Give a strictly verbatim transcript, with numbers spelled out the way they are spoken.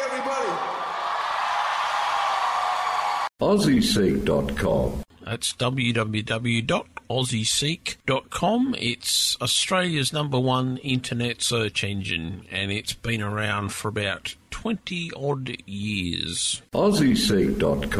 everybody. Aussie Seek dot com. That's w w w dot aussie seek dot com. It's Australia's number one internet search engine, and it's been around for about twenty odd years. Aussie Seek dot com.